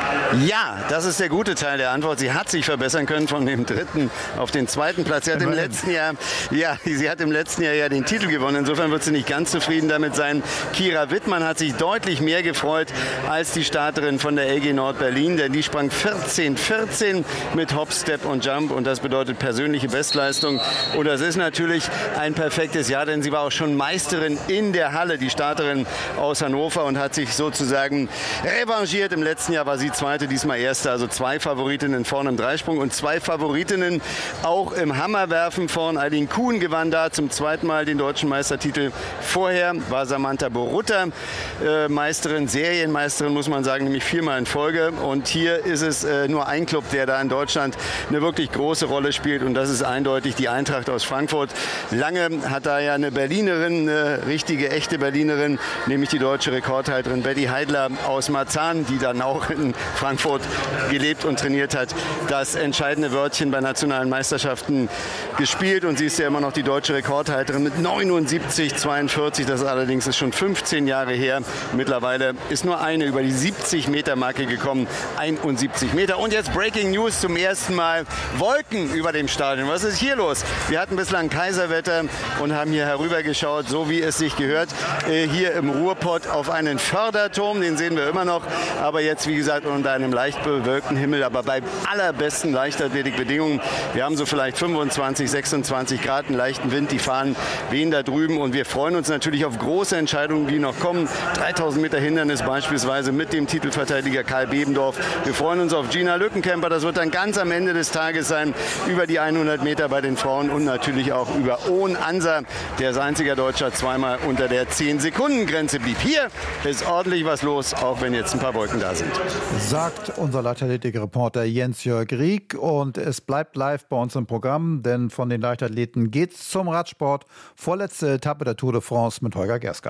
Ja, das ist der gute Teil der Antwort. Sie hat sich verbessern können von dem dritten auf den zweiten Platz. Sie hat im letzten Jahr, ja, sie hat im letzten Jahr ja den Titel gewonnen. Insofern wird sie nicht ganz zufrieden damit sein. Kira Wittmann hat sich deutlich mehr gefreut als die Starterin von der L G Nord Berlin, denn die sprang vierzehn vierzehn mit Hop, Step und Jump und das bedeutet persönliche Bestleistung. Und das ist natürlich ein perfektes Jahr, denn sie war auch schon Meisterin in der Halle, die Starterin aus Hannover und hat sich sozusagen revanchiert. Im letzten Jahr war sie zweite, diesmal erste, also zwei Favoritinnen vorne im Dreisprung und zwei Favoritinnen auch im Hammerwerfen vorn. Eileen Kuhn gewann da zum zweiten Mal den deutschen Meistertitel. Vorher war Samantha Borutta äh, Meisterin, Serienmeisterin, muss man sagen, nämlich viermal in Folge. Und hier ist es äh, nur ein Club, der da in Deutschland eine wirklich große Rolle spielt und das ist eindeutig die Eintracht aus Frankfurt. Lange hat da ja eine Berlinerin, eine richtige, echte Berlinerin, nämlich die deutsche Rekordhalterin Betty Heidler aus Marzahn, die dann auch in Frankfurt gelebt und trainiert hat, das entscheidende Wörtchen bei nationalen Meisterschaften gespielt. Und sie ist ja immer noch die deutsche Rekordhalterin mit neunundsiebzig zweiundvierzig. Das allerdings ist schon fünfzehn Jahre her. Mittlerweile ist nur eine über die siebzig Meter Marke gekommen. einundsiebzig Meter. Und jetzt Breaking News zum ersten Mal. Wolken über dem Stadion. Was ist hier los? Wir hatten bislang Kaiserwetter und haben hier herübergeschaut, so wie es sich gehört. Hier im Ruhrpott auf einen Förderturm. Den sehen wir immer noch. Aber jetzt, wie gesagt, unter einem leicht bewölkten Himmel, aber bei allerbesten Leichtathletikbedingungen. Wir haben so vielleicht fünfundzwanzig, sechsundzwanzig Grad, einen leichten Wind, die Fahnen wehen da drüben und wir freuen uns natürlich auf große Entscheidungen, die noch kommen. dreitausend Meter Hindernis beispielsweise mit dem Titelverteidiger Karl Bebendorf. Wir freuen uns auf Gina Lückenkämper, das wird dann ganz am Ende des Tages sein, über die hundert Meter bei den Frauen und natürlich auch über Ohn Anser, der als einziger Deutscher zweimal unter der zehn-Sekunden-Grenze blieb. Hier ist ordentlich was los, auch wenn jetzt ein paar Wolken da sind. Sagt unser Leichtathletik-Reporter Jens-Jörg Rieck. Und es bleibt live bei uns im Programm, denn von den Leichtathleten geht's zum Radsport. Vorletzte Etappe der Tour de France mit Holger Gerska.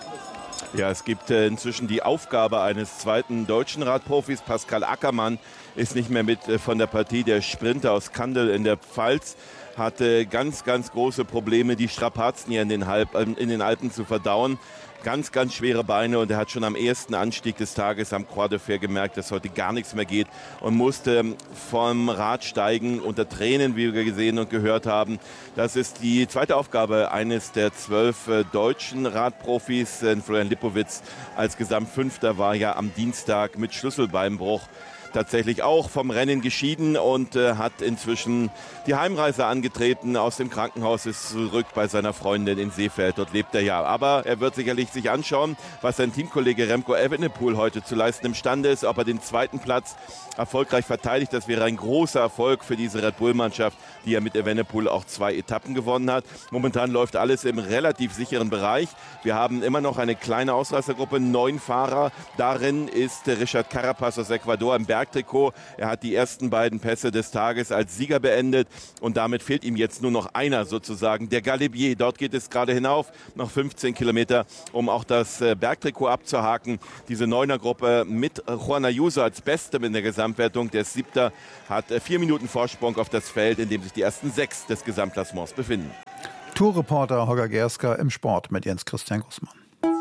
Ja, es gibt äh, inzwischen die Aufgabe eines zweiten deutschen Radprofis, Pascal Ackermann, ist nicht mehr mit von der Partie. Der Sprinter aus Kandel in der Pfalz hatte ganz, ganz große Probleme, die Strapazen hier in den, Halb, in den Alpen zu verdauen. Ganz, ganz schwere Beine und er hat schon am ersten Anstieg des Tages am Croix de Fer gemerkt, dass heute gar nichts mehr geht und musste vom Rad steigen unter Tränen, wie wir gesehen und gehört haben. Das ist die zweite Aufgabe eines der zwölf äh, deutschen Radprofis. Äh, Florian Lipowitz als Gesamtfünfter war ja am Dienstag mit Schlüsselbeinbruch tatsächlich auch vom Rennen geschieden und äh, hat inzwischen die Heimreise angetreten. Aus dem Krankenhaus ist zurück bei seiner Freundin in Seefeld. Dort lebt er ja. Aber er wird sicherlich sich anschauen, was sein Teamkollege Remco Evenepoel heute zu leisten imstande ist. Ob er den zweiten Platz erfolgreich verteidigt, das wäre ein großer Erfolg für diese Red Bull-Mannschaft, die ja mit Evenepoel auch zwei Etappen gewonnen hat. Momentan läuft alles im relativ sicheren Bereich. Wir haben immer noch eine kleine Ausreißergruppe, neun Fahrer. Darin ist Richard Carapaz aus Ecuador im Bergtrikot. Er hat die ersten beiden Pässe des Tages als Sieger beendet und damit fehlt ihm jetzt nur noch einer sozusagen, der Galibier. Dort geht es gerade hinauf, noch fünfzehn Kilometer, um auch das Bergtrikot abzuhaken. Diese Neunergruppe mit Juan Ayuso als Bestem in der Gesamtwertung. Der ist Siebter, hat vier Minuten Vorsprung auf das Feld, in dem sich die ersten sechs des Gesamtklassements befinden. Tourreporter Holger Gerska im Sport mit Jens Christian Gussmann.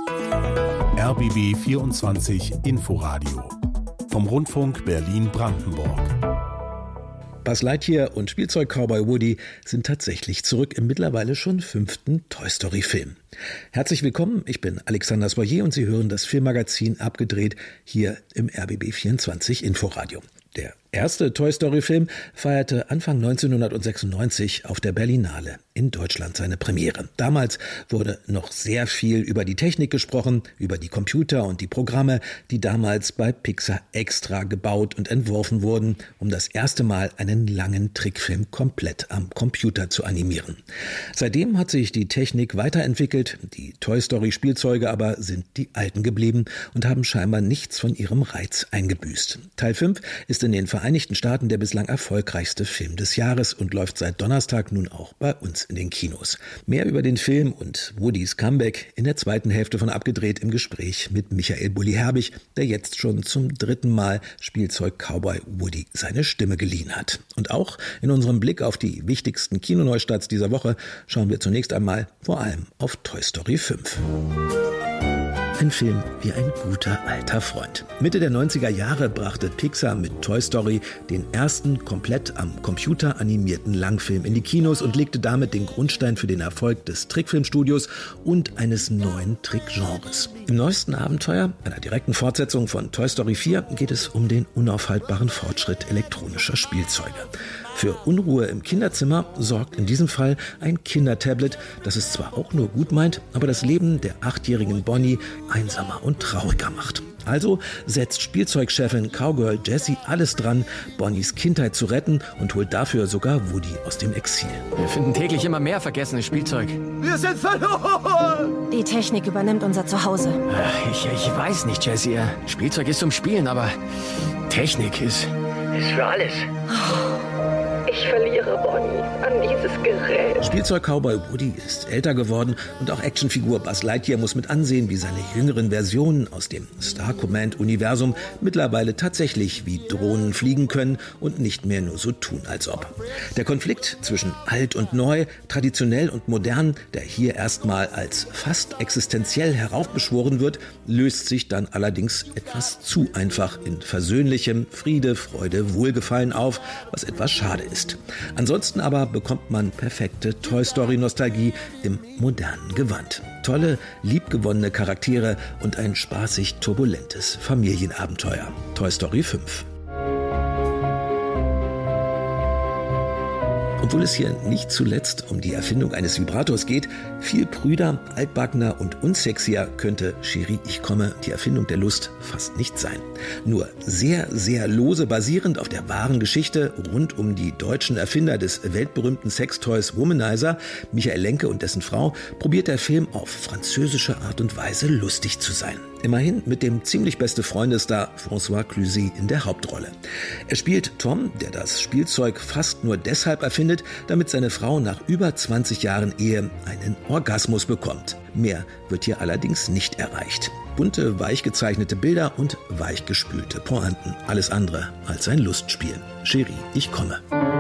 R B B vierundzwanzig Inforadio vom Rundfunk Berlin-Brandenburg. Buzz Lightyear und Spielzeug-Cowboy Woody sind tatsächlich zurück im mittlerweile schon fünften Toy-Story-Film. Herzlich willkommen, ich bin Alexander Soyer und Sie hören das Filmmagazin Abgedreht hier im R B B vierundzwanzig Inforadio. Der erste Toy-Story-Film feierte Anfang neunzehnhundertsechsundneunzig auf der Berlinale in Deutschland seine Premiere. Damals wurde noch sehr viel über die Technik gesprochen, über die Computer und die Programme, die damals bei Pixar extra gebaut und entworfen wurden, um das erste Mal einen langen Trickfilm komplett am Computer zu animieren. Seitdem hat sich die Technik weiterentwickelt, die Toy-Story-Spielzeuge aber sind die alten geblieben und haben scheinbar nichts von ihrem Reiz eingebüßt. Teil fünf ist in den Vereinigten Staaten der bislang erfolgreichste Film des Jahres und läuft seit Donnerstag nun auch bei uns in den Kinos. Mehr über den Film und Woodys Comeback in der zweiten Hälfte von Abgedreht im Gespräch mit Michael Bulli-Herbig, der jetzt schon zum dritten Mal Spielzeug-Cowboy Woody seine Stimme geliehen hat. Und auch in unserem Blick auf die wichtigsten Kinoneustarts dieser Woche schauen wir zunächst einmal vor allem auf Toy Story fünf. Ein Film wie ein guter alter Freund. Mitte der neunziger Jahre brachte Pixar mit Toy Story den ersten komplett am Computer animierten Langfilm in die Kinos und legte damit den Grundstein für den Erfolg des Trickfilmstudios und eines neuen Trickgenres. Im neuesten Abenteuer, einer direkten Fortsetzung von Toy Story vier, geht es um den unaufhaltbaren Fortschritt elektronischer Spielzeuge. Für Unruhe im Kinderzimmer sorgt in diesem Fall ein Kindertablet, das es zwar auch nur gut meint, aber das Leben der achtjährigen Bonnie einsamer und trauriger macht. Also setzt Spielzeugchefin Cowgirl Jessie alles dran, Bonnies Kindheit zu retten und holt dafür sogar Woody aus dem Exil. Wir finden täglich immer mehr vergessenes Spielzeug. Wir sind verloren! Die Technik übernimmt unser Zuhause. Ich, ich weiß nicht, Jessie. Spielzeug ist zum Spielen, aber Technik ist... ist für alles. Ich verliere Bonnie an dieses Gerät. Spielzeug-Cowboy Woody ist älter geworden und auch Actionfigur Buzz Lightyear muss mit ansehen, wie seine jüngeren Versionen aus dem Star Command-Universum mittlerweile tatsächlich wie Drohnen fliegen können und nicht mehr nur so tun, als ob. Der Konflikt zwischen alt und neu, traditionell und modern, der hier erstmal als fast existenziell heraufbeschworen wird, löst sich dann allerdings etwas zu einfach in versöhnlichem Friede, Freude, Wohlgefallen auf, was etwas schade ist. Ansonsten aber bekommt man perfekte Toy-Story-Nostalgie im modernen Gewand. Tolle, liebgewonnene Charaktere und ein spaßig turbulentes Familienabenteuer. Toy Story fünf. Obwohl es hier nicht zuletzt um die Erfindung eines Vibrators geht, viel prüder, altbackener und unsexier könnte Chérie, ich komme, die Erfindung der Lust fast nicht sein. Nur sehr, sehr lose basierend auf der wahren Geschichte rund um die deutschen Erfinder des weltberühmten Sextoys Womanizer, Michael Lenke und dessen Frau, probiert der Film auf französische Art und Weise lustig zu sein. Immerhin mit dem ziemlich beste Freundesstar François Cluzet in der Hauptrolle. Er spielt Tom, der das Spielzeug fast nur deshalb erfindet, damit seine Frau nach über zwanzig Jahren Ehe einen Orgasmus bekommt. Mehr wird hier allerdings nicht erreicht. bunte, weich gezeichnete Bilder und weichgespülte Pointen. Alles andere als ein Lustspiel. Chérie, ich komme.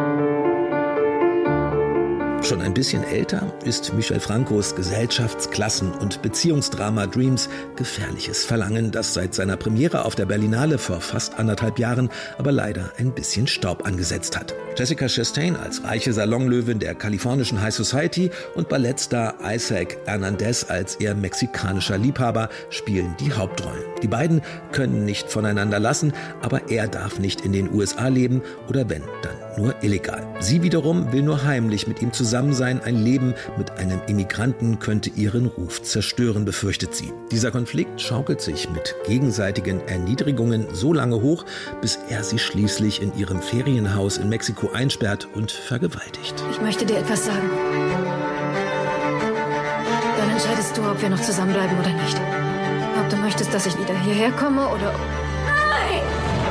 Schon ein bisschen älter ist Michel Francos Gesellschafts-, Klassen- und Beziehungsdrama Dreams Gefährliches Verlangen, das seit seiner Premiere auf der Berlinale vor fast anderthalb Jahren aber leider ein bisschen Staub angesetzt hat. Jessica Chastain als reiche Salonlöwin der kalifornischen High Society und Ballettstar Isaac Hernandez als ihr mexikanischer Liebhaber spielen die Hauptrollen. Die beiden können nicht voneinander lassen, aber er darf nicht in den U S A leben oder wenn, dann nur illegal. Sie wiederum will nur heimlich mit ihm zusammen sein. Ein Leben mit einem Immigranten könnte ihren Ruf zerstören, befürchtet sie. Dieser Konflikt schaukelt sich mit gegenseitigen Erniedrigungen so lange hoch, bis er sie schließlich in ihrem Ferienhaus in Mexiko einsperrt und vergewaltigt. Ich möchte dir etwas sagen. Dann entscheidest du, ob wir noch zusammenbleiben oder nicht. Ob du möchtest, dass ich wieder hierher komme oder... Nein!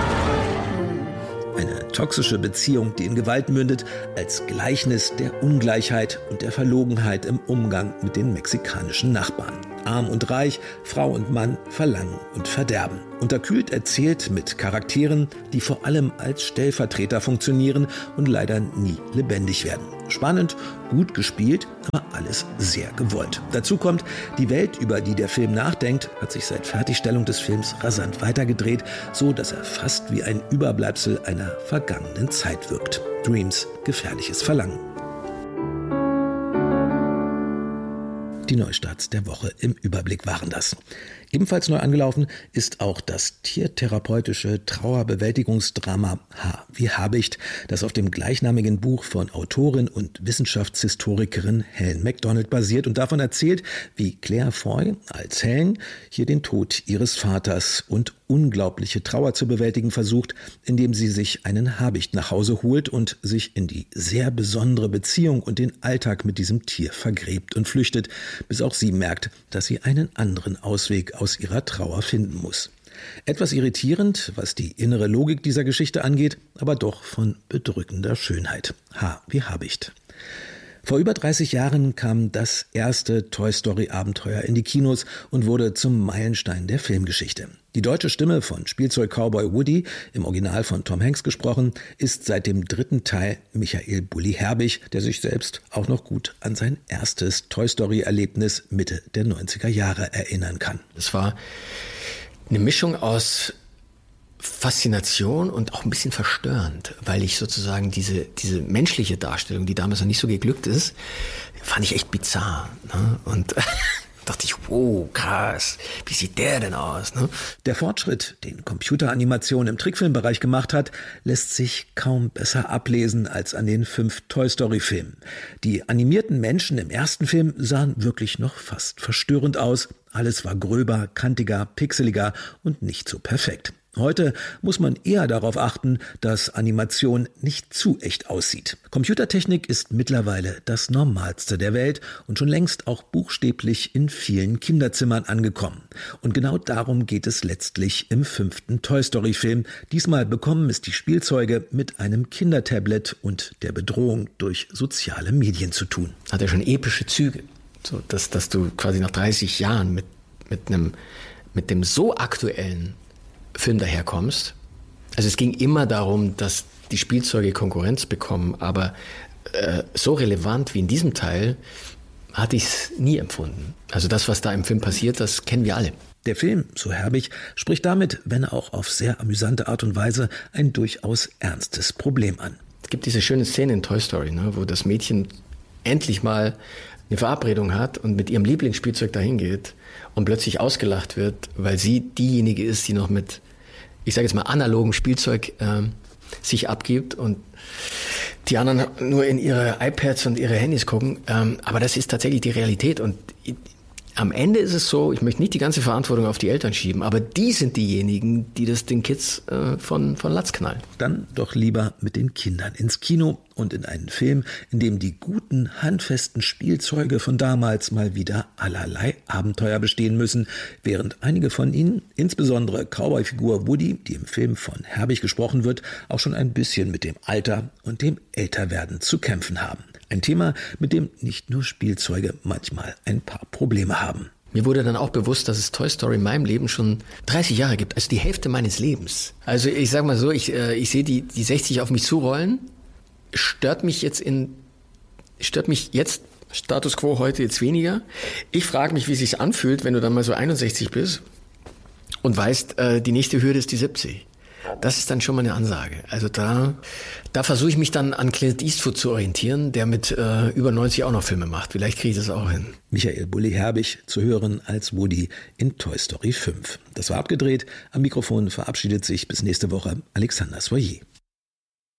Eine toxische Beziehung, die in Gewalt mündet, als Gleichnis der Ungleichheit und der Verlogenheit im Umgang mit den mexikanischen Nachbarn. Arm und reich, Frau und Mann, Verlangen und Verderben. Unterkühlt erzählt mit Charakteren, die vor allem als Stellvertreter funktionieren und leider nie lebendig werden. Spannend, gut gespielt, aber alles sehr gewollt. Dazu kommt, die Welt, über die der Film nachdenkt, hat sich seit Fertigstellung des Films rasant weitergedreht, so dass er fast wie ein Überbleibsel einer vergangenen Zeit wirkt. Dreams, gefährliches Verlangen. Die Neustarts der Woche im Überblick waren das. Ebenfalls neu angelaufen ist auch das tiertherapeutische Trauerbewältigungsdrama H wie Habicht, das auf dem gleichnamigen Buch von Autorin und Wissenschaftshistorikerin Helen Macdonald basiert und davon erzählt, wie Claire Foy als Helen hier den Tod ihres Vaters und unglaubliche Trauer zu bewältigen versucht, indem sie sich einen Habicht nach Hause holt und sich in die sehr besondere Beziehung und den Alltag mit diesem Tier vergräbt und flüchtet, bis auch sie merkt, dass sie einen anderen Ausweg aus ihrer Trauer finden muss. Etwas irritierend, was die innere Logik dieser Geschichte angeht, aber doch von bedrückender Schönheit. H wie Habicht. Vor über dreißig Jahren kam das erste Toy-Story-Abenteuer in die Kinos und wurde zum Meilenstein der Filmgeschichte. Die deutsche Stimme von Spielzeug-Cowboy Woody, im Original von Tom Hanks gesprochen, ist seit dem dritten Teil Michael Bulli Herbig, der sich selbst auch noch gut an sein erstes Toy-Story-Erlebnis Mitte der neunziger Jahre erinnern kann. Es war eine Mischung aus Faszination und auch ein bisschen verstörend, weil ich sozusagen diese, diese menschliche Darstellung, die damals noch nicht so geglückt ist, fand ich echt bizarr. Ne? Und dachte ich, wow, krass, wie sieht der denn aus? Ne? Der Fortschritt, den Computeranimation im Trickfilmbereich gemacht hat, lässt sich kaum besser ablesen als an den fünf Toy-Story-Filmen. Die animierten Menschen im ersten Film sahen wirklich noch fast verstörend aus. Alles war gröber, kantiger, pixeliger und nicht so perfekt. Heute muss man eher darauf achten, dass Animation nicht zu echt aussieht. Computertechnik ist mittlerweile das Normalste der Welt und schon längst auch buchstäblich in vielen Kinderzimmern angekommen. Und genau darum geht es letztlich im fünften Toy-Story-Film. Diesmal bekommen es die Spielzeuge mit einem Kindertablet und der Bedrohung durch soziale Medien zu tun. Hat ja schon epische Züge, so dass, dass du quasi nach dreißig Jahren mit, mit, einem, mit dem so aktuellen Film daherkommst. Also es ging immer darum, dass die Spielzeuge Konkurrenz bekommen, aber äh, so relevant wie in diesem Teil hatte ich es nie empfunden. Also das, was da im Film passiert, das kennen wir alle. Der Film, so Herbig, spricht damit, wenn auch auf sehr amüsante Art und Weise, ein durchaus ernstes Problem an. Es gibt diese schöne Szene in Toy Story, ne, wo das Mädchen endlich mal eine Verabredung hat und mit ihrem Lieblingsspielzeug dahin geht und plötzlich ausgelacht wird, weil sie diejenige ist, die noch mit, ich sage jetzt mal, analogem Spielzeug äh, sich abgibt und die anderen nur in ihre iPads und ihre Handys gucken. Ähm, aber das ist tatsächlich die Realität und ich, am Ende ist es so, ich möchte nicht die ganze Verantwortung auf die Eltern schieben, aber die sind diejenigen, die das den Kids äh, von, von Latz knallen. Dann doch lieber mit den Kindern ins Kino und in einen Film, in dem die guten, handfesten Spielzeuge von damals mal wieder allerlei Abenteuer bestehen müssen, während einige von ihnen, insbesondere Cowboy-Figur Woody, die im Film von Herbig gesprochen wird, auch schon ein bisschen mit dem Alter und dem Älterwerden zu kämpfen haben. Ein Thema, mit dem nicht nur Spielzeuge manchmal ein paar Probleme haben. Mir wurde dann auch bewusst, dass es Toy Story in meinem Leben schon dreißig Jahre gibt, also die Hälfte meines Lebens. Also ich sag mal so, ich, äh, ich sehe die, die sechzig auf mich zurollen, stört mich jetzt in, stört mich jetzt, Status Quo heute jetzt weniger. Ich frage mich, wie es sich anfühlt, wenn du dann mal so einundsechzig bist und weißt, äh, die nächste Hürde ist die siebzig. Das ist dann schon mal eine Ansage. Also da, da versuche ich mich dann an Clint Eastwood zu orientieren, der mit äh, über neunzig auch noch Filme macht. Vielleicht kriege ich das auch hin. Michael Bulli-Herbig zu hören als Woody in Toy Story fünf. Das war abgedreht. Am Mikrofon verabschiedet sich bis nächste Woche Alexander Soyer.